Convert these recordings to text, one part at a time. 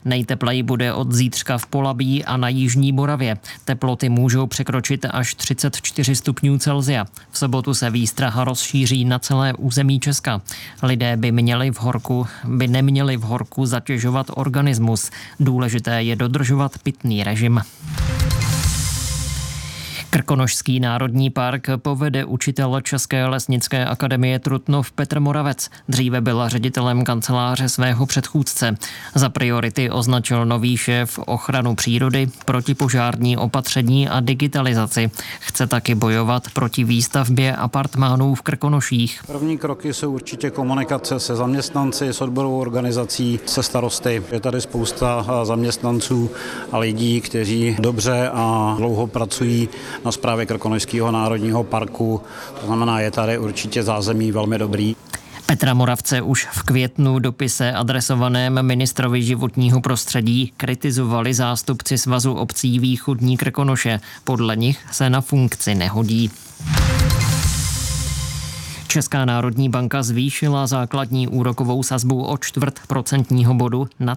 Nejtepleji bude od zítřka v Polabí a na jižní Moravě. Teploty můžou překročit až 34 stupňů Celsia. V sobotu se výstraha rozšíří na celé území Česka. Lidé by neměli v horku zatěžovat organismus. Důležité je dodržovat pitný režim. Krkonošský národní park povede učitel České lesnické akademie Trutnov Petr Moravec. Dříve byl ředitelem kanceláře svého předchůdce. Za priority označil nový šéf ochranu přírody, protipožární opatření a digitalizaci. Chce taky bojovat proti výstavbě apartmánů v Krkonoších. První kroky jsou určitě komunikace se zaměstnanci, s odborovou organizací, se starosty. Je tady spousta zaměstnanců a lidí, kteří dobře a dlouho pracují na správě Krkonošského národního parku. To znamená, je tady určitě zázemí velmi dobrý. Petra Moravce už v květnu dopise adresovaném ministrovi životního prostředí kritizovali zástupci Svazu obcí Východní Krkonoše. Podle nich se na funkci nehodí. Česká národní banka zvýšila základní úrokovou sazbu o 0,25 bodu na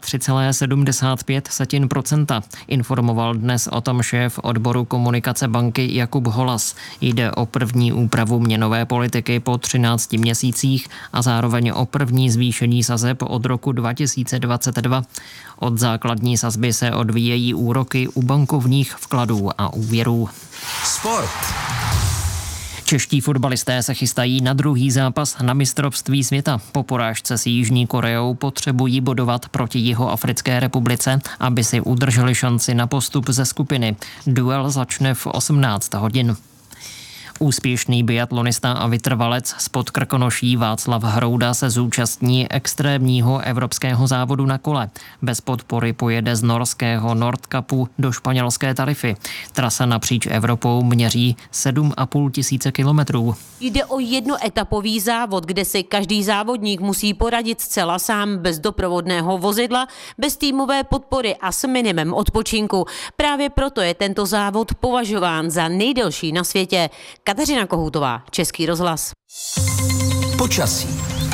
3,75%. Informoval dnes o tom šéf odboru komunikace banky Jakub Holas. Jde o první úpravu měnové politiky po 13 měsících a zároveň o první zvýšení sazeb od roku 2022. Od základní sazby se odvíjejí úroky u bankovních vkladů a úvěrů. Sport. Čeští fotbalisté se chystají na druhý zápas na mistrovství světa. Po porážce s Jižní Koreou potřebují bodovat proti Jihoafrické republice, aby si udrželi šanci na postup ze skupiny. Duel začne v 18 hodin. Úspěšný biatlonista a vytrvalec spod Krkonoší Václav Hrouda se zúčastní extrémního evropského závodu na kole. Bez podpory pojede z norského Nordkapu do španělské Tarify. Trasa napříč Evropou měří 7,5 tisíce kilometrů. Jde o jednoetapový závod, kde si každý závodník musí poradit zcela sám, bez doprovodného vozidla, bez týmové podpory a s minimem odpočinku. Právě proto je tento závod považován za nejdelší na světě. Kateřina Kohoutová, Český rozhlas. Počasí.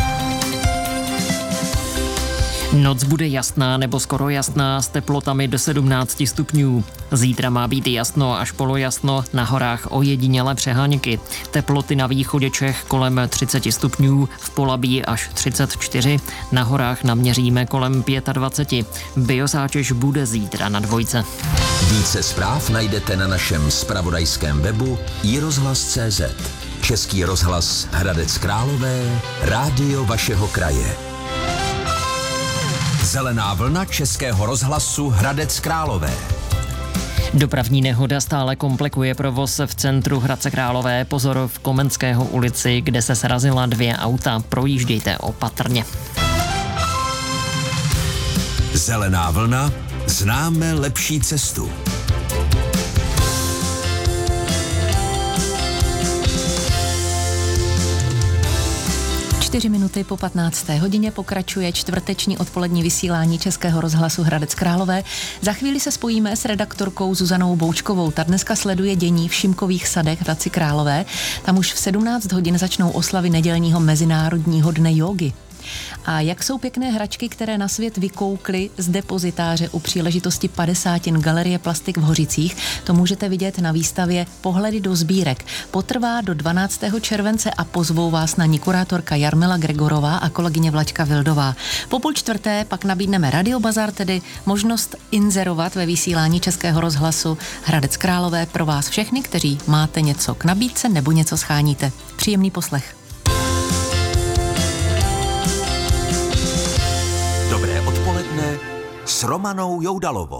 Noc bude jasná nebo skoro jasná s teplotami do 17 stupňů. Zítra má být jasno až polojasno, na horách ojedinělé přeháňky. Teploty na východě Čech kolem 30 stupňů, v Polabí až 34, na horách naměříme kolem 25. Biozátěž bude zítra na 2. Více zpráv najdete na našem zpravodajském webu iRozhlas.cz. Český rozhlas Hradec Králové, rádio vašeho kraje. Zelená vlna Českého rozhlasu Hradec Králové. Dopravní nehoda stále komplikuje provoz v centru Hradce Králové. Pozor v Komenského ulici, kde se srazila 2 auta. Projíždějte opatrně. Zelená vlna, známe lepší cestu. 4 minuty po 15. hodině pokračuje čtvrteční odpolední vysílání Českého rozhlasu Hradec Králové. Za chvíli se spojíme s redaktorkou Zuzanou Boučkovou. Ta dneska sleduje dění v Šimkových sadech Hradci Králové. Tam už v 17 hodin začnou oslavy nedělního Mezinárodního dne jógy. A jak jsou pěkné hračky, které na svět vykoukly z depozitáře u příležitosti 50. Galerie Plastik v Hořicích, to můžete vidět na výstavě Pohledy do sbírek. Potrvá do 12. července a pozvou vás na ní kurátorka Jarmila Gregorová a kolegyně Vlaďka Vildová. Po 3:30 pak nabídneme Radiobazar, tedy možnost inzerovat ve vysílání Českého rozhlasu Hradec Králové pro vás všechny, kteří máte něco k nabídce nebo něco scháníte. Příjemný poslech. Dobré odpoledne s Romanou Joudalovou.